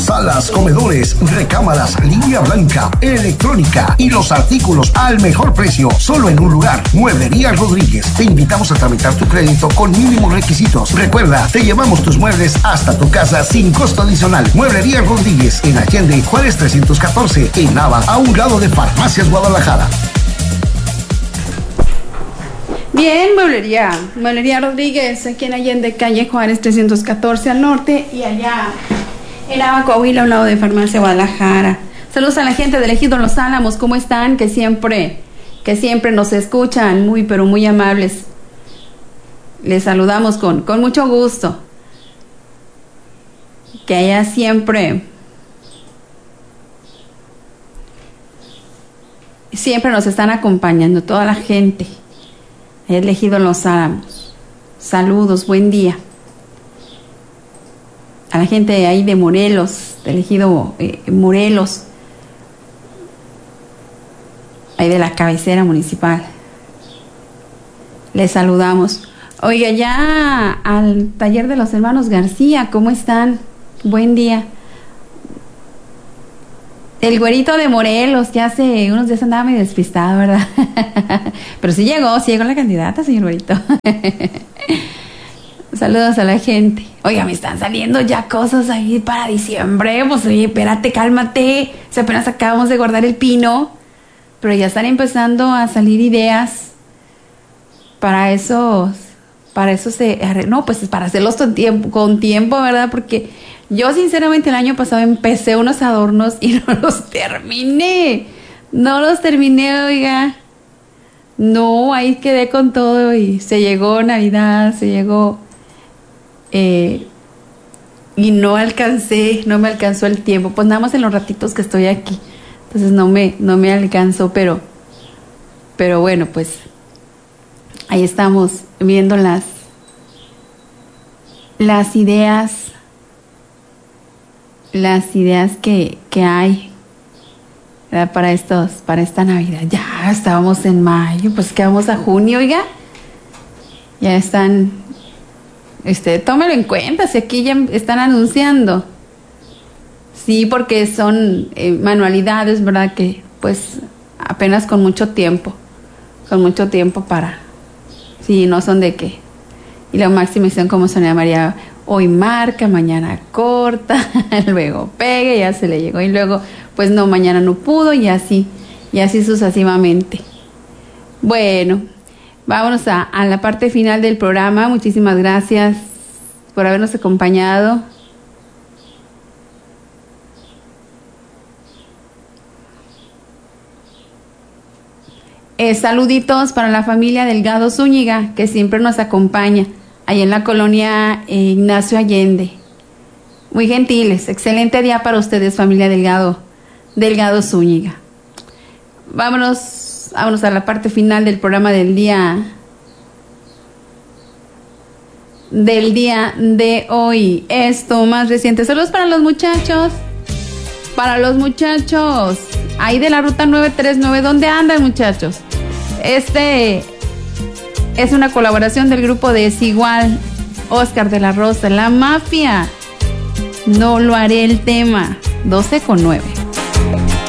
salas, comedores, recámaras, línea blanca, electrónica y los artículos al mejor precio, solo en un lugar. Mueblería Rodríguez. Te invitamos a tramitar tu crédito con mínimos requisitos. Recuerda, te llevamos tus muebles hasta tu casa sin costo adicional. Mueblería Rodríguez en Allende, Juárez 314, en Nava, a un lado de Farmacias Guadalajara. Bien, Mueblería Rodríguez, aquí en Allende, calle Juárez 314 al norte y allá en Nava, Coahuila, a un lado de Farmacia Guadalajara. Saludos a la gente del Ejido Los Álamos, ¿cómo están? Que siempre nos escuchan, muy pero muy amables. Les saludamos con mucho gusto. Que allá siempre nos están acompañando, toda la gente. He elegido Los Álamos. Saludos, buen día. A la gente ahí de Morelos, de elegido Morelos, ahí de la cabecera municipal. Les saludamos. Oiga, ya al taller de los hermanos García, ¿cómo están? Buen día. El güerito de Morelos, ya hace unos días andaba medio despistado, ¿verdad? Pero sí llegó la candidata, señor güerito. Saludos a la gente. Oiga, me están saliendo ya cosas ahí para diciembre. Pues oye, espérate, cálmate. Si apenas acabamos de guardar el pino. Pero ya están empezando a salir ideas para esos. No, pues para hacerlos con tiempo, ¿verdad? Porque yo sinceramente el año pasado empecé unos adornos y no los terminé. Oiga. No, ahí quedé con todo y se llegó Navidad, y no me alcanzó el tiempo. Pues nada más en los ratitos que estoy aquí. Entonces no me alcanzó, pero bueno, pues ahí estamos viendo las ideas que hay, ¿verdad? para esta Navidad. Ya estábamos en mayo, pues que vamos a junio, oiga. Ya están, tómelo en cuenta, si aquí ya están anunciando. Sí, porque son manualidades, ¿verdad? Que pues apenas con mucho tiempo para, sí, no son de que, y la maximización como Sonia María, hoy marca, mañana corta, luego pega, ya se le llegó, y luego, pues no, mañana no pudo, y así sucesivamente. Bueno, vámonos a la parte final del programa. Muchísimas gracias por habernos acompañado. Saluditos para la familia Delgado Zúñiga, que siempre nos acompaña, ahí en la colonia Ignacio Allende. Muy gentiles, excelente día para ustedes, familia Delgado Zúñiga. Vámonos a la parte final del programa del día de hoy. Esto más reciente. Saludos para los muchachos. Ahí de la ruta 939, ¿dónde andan, muchachos? Es una colaboración del grupo de Desigual, Oscar de la Rosa, La Mafia. No lo haré, el tema 12:9.